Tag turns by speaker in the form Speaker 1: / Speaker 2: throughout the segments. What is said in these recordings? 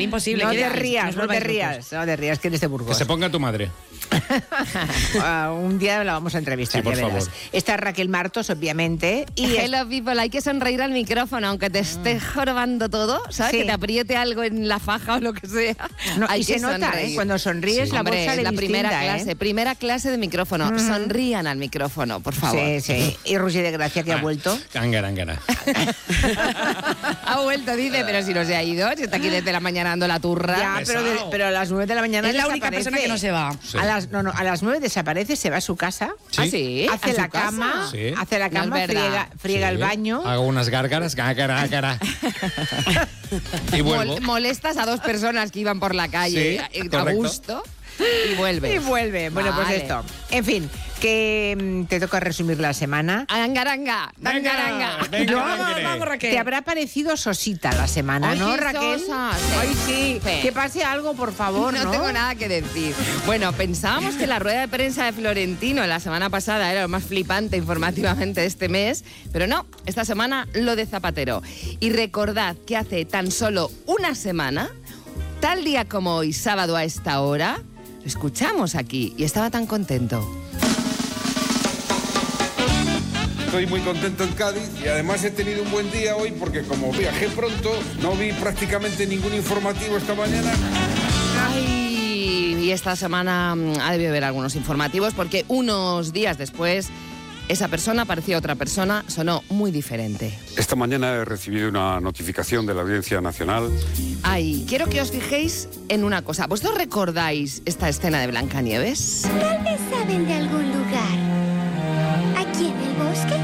Speaker 1: imposible.
Speaker 2: No te rías, que eres de Burgos.
Speaker 3: Que se ponga tu madre.
Speaker 2: Un día la vamos a entrevistar,
Speaker 3: Sí, por
Speaker 2: ya verás.
Speaker 3: favor.
Speaker 2: Está Raquel Martos, obviamente. Y
Speaker 4: Hello, people. Hay que sonreír al micrófono, aunque te esté jorobando todo, ¿sabes?
Speaker 2: Sí.
Speaker 4: Que te apriete algo en la faja o lo que sea.
Speaker 2: No,
Speaker 4: Hay
Speaker 2: y
Speaker 4: que
Speaker 2: se nota,
Speaker 4: sonreír.
Speaker 2: cuando sonríes la
Speaker 4: Hombre,
Speaker 2: voz sale
Speaker 4: es la
Speaker 2: distinta,
Speaker 4: primera clase de micrófono. Sonrían al micrófono, por favor.
Speaker 2: Sí, sí. Y Roger de Gracia, que ha vuelto.
Speaker 3: Ángara.
Speaker 4: Ha vuelto, dice, pero si no se ha ido, si está aquí desde la mañana dando la turra.
Speaker 2: Ya, pero a las 9 de la mañana
Speaker 1: Es la única
Speaker 2: desaparece.
Speaker 1: persona que no se va.
Speaker 3: Sí.
Speaker 2: A las 9 desaparece, se va a su casa.
Speaker 4: ¿Ah, sí?
Speaker 2: Hace
Speaker 4: ¿A su
Speaker 2: la
Speaker 4: casa?
Speaker 2: cama,
Speaker 3: Sí.
Speaker 2: hace la
Speaker 4: No es
Speaker 2: cama,
Speaker 4: verdad.
Speaker 2: friega el baño.
Speaker 3: Hago unas gárgaras, cara. Y vuelvo.
Speaker 4: Molestas a dos personas que iban por la calle
Speaker 3: Sí,
Speaker 4: a
Speaker 3: correcto.
Speaker 4: gusto y vuelve.
Speaker 2: Y vuelve. Bueno, pues
Speaker 4: Vale.
Speaker 2: esto. En fin, que te toca resumir la semana.
Speaker 4: Angaranga, tangaranga.
Speaker 3: Venga,
Speaker 1: Vamos, Raquel.
Speaker 2: Te habrá parecido sosita la semana,
Speaker 4: Ay,
Speaker 2: ¿no,
Speaker 4: qué
Speaker 2: Raquel?
Speaker 4: sosa, sí.
Speaker 2: Ay, sí.
Speaker 4: Sí.
Speaker 2: Que pase algo, por favor, ¿no?
Speaker 4: No tengo nada que decir. Bueno, pensábamos que la rueda de prensa de Florentino la semana pasada era lo más flipante informativamente de este mes, pero no, esta semana lo de Zapatero. Y recordad que hace tan solo una semana, tal día como hoy, sábado a esta hora, lo escuchamos aquí y estaba tan contento.
Speaker 5: Estoy muy contento en Cádiz y además he tenido un buen día hoy porque como viajé pronto, no vi prácticamente ningún informativo esta mañana.
Speaker 4: Ay, y esta semana ha debido haber algunos informativos porque unos días después esa persona parecía otra persona, sonó muy diferente.
Speaker 6: Esta mañana he recibido una notificación de la Audiencia Nacional.
Speaker 4: Ay, quiero que os fijéis en una cosa. ¿Vosotros recordáis esta escena de Blancanieves?
Speaker 7: Tal vez saben de algún lugar. ¿Aquí en el bosque?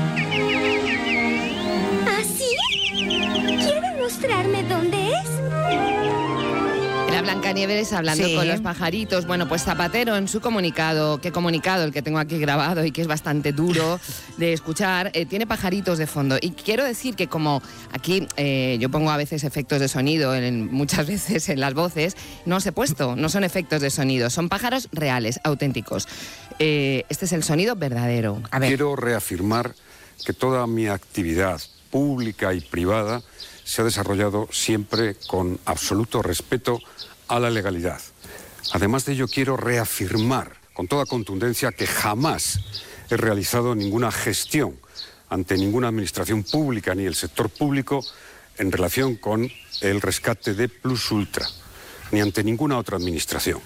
Speaker 7: ¿Ah, sí? ¿Quieren mostrarme dónde es?
Speaker 4: Era Blancanieves hablando
Speaker 2: Sí.
Speaker 4: con los pajaritos. Bueno, pues Zapatero en su comunicado, qué comunicado el que tengo aquí grabado y que es bastante duro de escuchar, tiene pajaritos de fondo. Y quiero decir que como aquí yo pongo a veces efectos de sonido, muchas veces en las voces, no os he puesto, no son efectos de sonido, son pájaros reales, auténticos. Este es el sonido verdadero.
Speaker 2: A ver.
Speaker 6: Quiero reafirmar que toda mi actividad pública y privada se ha desarrollado siempre con absoluto respeto a la legalidad. Además de ello, quiero reafirmar con toda contundencia que jamás he realizado ninguna gestión ante ninguna administración pública ni el sector público en relación con el rescate de Plus Ultra, ni ante ninguna otra administración.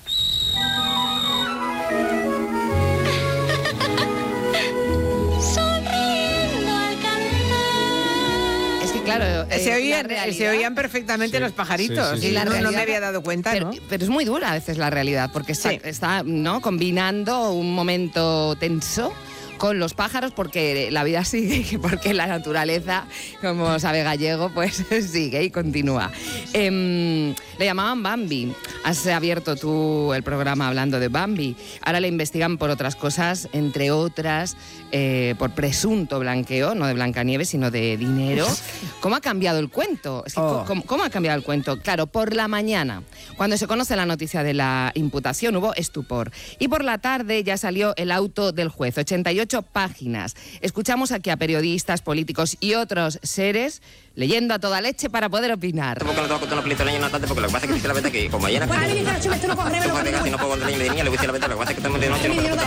Speaker 7: Sonriendo al cantar.
Speaker 4: Es que claro,
Speaker 2: Se oían perfectamente los pajaritos.
Speaker 3: Sí, sí,
Speaker 2: Y
Speaker 3: sí.
Speaker 2: no,
Speaker 4: La
Speaker 2: no
Speaker 4: realidad-
Speaker 2: me había dado cuenta,
Speaker 4: pero,
Speaker 2: ¿no?
Speaker 4: pero es muy dura a veces la realidad, porque
Speaker 2: Sí.
Speaker 4: está ¿no? combinando un momento tenso con los pájaros, porque la vida sigue y porque la naturaleza, como sabe Gallego, pues sigue y continúa. Le llamaban Bambi. Has abierto tú el programa hablando de Bambi. Ahora le investigan por otras cosas, entre otras, por presunto blanqueo, no de Blancanieves, sino de dinero. ¿Cómo ha cambiado el cuento? Es que,
Speaker 2: Oh.
Speaker 4: ¿cómo ha cambiado el cuento? Claro, por la mañana, cuando se conoce la noticia de la imputación, hubo estupor. Y por la tarde ya salió el auto del juez, 88 páginas. Escuchamos aquí a periodistas, políticos y otros seres leyendo a toda leche para poder opinar.
Speaker 8: Tampoco lo tengo que contar una película no tanto porque lo que pasa es que dice la verdad que como ayer no puedo contar ni de niña, le voy a decir la verdad, lo que pasa es que estamos de noche no puedo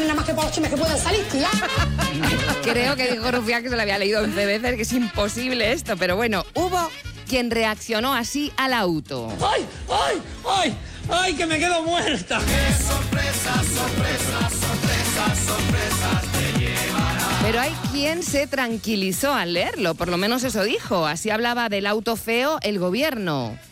Speaker 8: contar.
Speaker 4: Creo que dijo Rufián que se lo había leído 11 veces, que es imposible esto, pero bueno, hubo quien reaccionó así al auto.
Speaker 9: ¡Ay, ay, ay! ¡Ay, que me quedo muerta!
Speaker 4: Pero hay quien se tranquilizó al leerlo, por lo menos eso dijo. Así hablaba del auto feo el gobierno.